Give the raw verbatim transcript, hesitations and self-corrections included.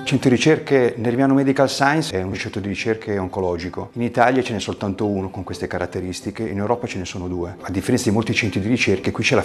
Il centro di ricerche Nerviano Medical Science è un centro di ricerche oncologico. In Italia ce n'è soltanto uno con queste caratteristiche, in Europa ce ne sono due. A differenza di molti centri di ricerche, qui c'è la